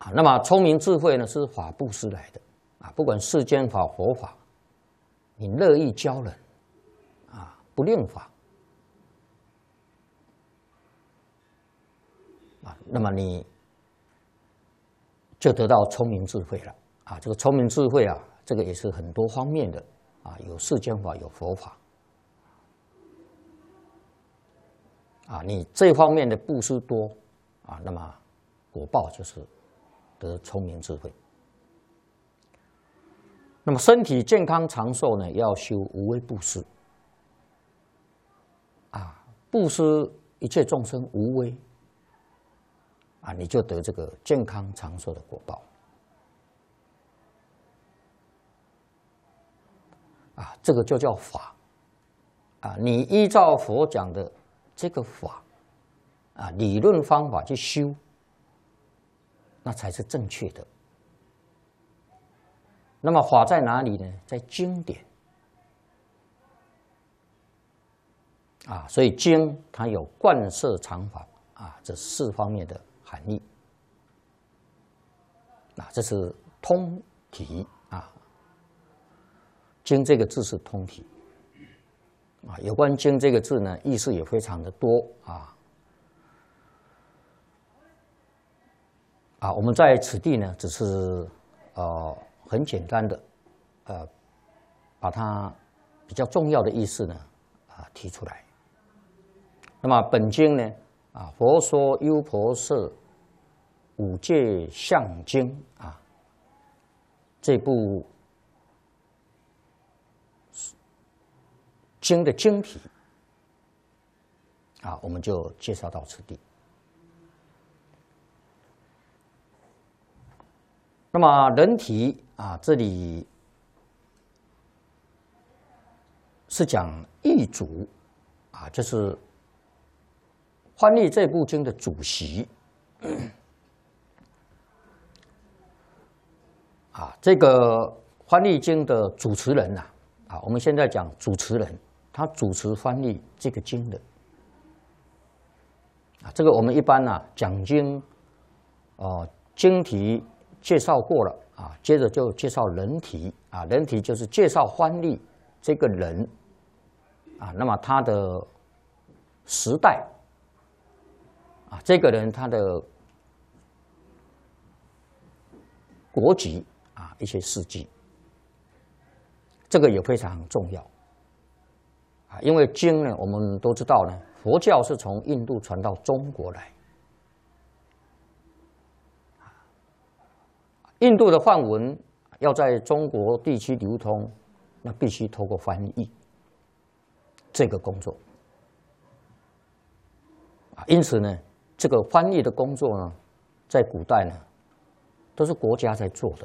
啊，那么聪明智慧呢是法布施来的啊，不管世间法、佛法，你乐意教人啊，不令法啊，那么你就得到聪明智慧了啊。这个聪明智慧啊，这个也是很多方面的啊，有世间法，有佛法啊。你这方面的布施多啊，那么果报就是得聪明智慧。那么身体健康长寿呢，要修无畏布施啊，布施一切众生无畏啊，你就得这个健康长寿的果报啊，这个就叫法啊。你依照佛讲的这个法啊，理论方法去修，那才是正确的。那么法在哪里呢？在经典啊，所以经它有贯摄常法啊，这4方面的含义啊，这是通体啊。经这个字是通体啊，有关经这个字呢，意思也非常的多啊。啊，我们在此地呢，只是很简单的把它比较重要的意思呢提出来。那么本经呢啊，佛说优婆塞五戒相经啊，这部经的经题啊，我们就介绍到此地。那么人体啊，这里是讲译主啊，就是翻译这部经的主席啊，这个翻译经的主持人呐啊，我们现在讲主持人，他主持翻译这个经的啊，这个我们一般呢讲经经题介绍过了啊，接着就介绍人题啊，人题就是介绍翻译这个人啊，那么他的时代啊，这个人他的国籍啊，一些事迹，这个也非常重要啊，因为经呢，我们都知道呢，佛教是从印度传到中国来。印度的梵文要在中国地区流通，那必须透过翻译这个工作啊。因此呢，这个翻译的工作呢，在古代呢，都是国家在做的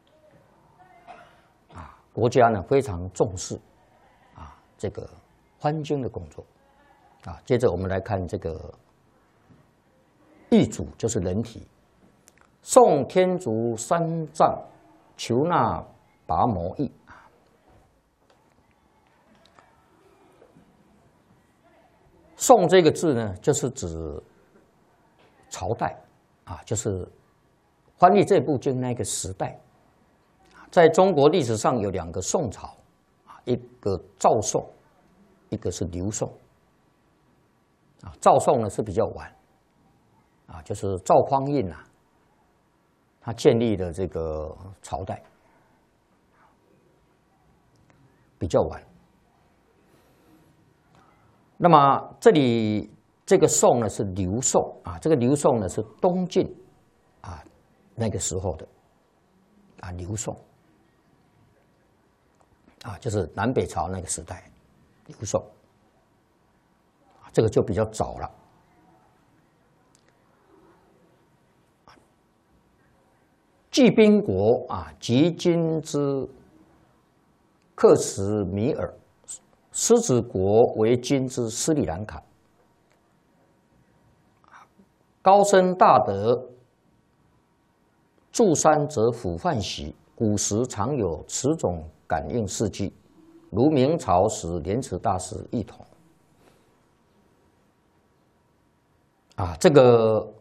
啊。国家呢非常重视啊这个翻经的工作啊。接着我们来看这个译主，就是人体。宋天竺三藏求那跋摩译宋这个字呢，就是指朝代啊，就是翻译这部经那个时代。在中国历史上有2个宋朝啊，一个赵宋，一个是刘宋啊。赵宋呢是比较晚啊，就是赵匡胤啊。他建立的这个朝代比较晚，那么这里这个宋呢是刘宋啊，这个刘宋呢是东晋啊那个时候的啊刘宋啊，就是南北朝那个时代刘宋啊，这个就比较早了。季宾国啊，及今之克什米尔，狮子国为今之斯里兰卡。高僧大德，住山则腐饭习，古时常有此种感应事迹，如明朝时莲池大师一统。啊，这个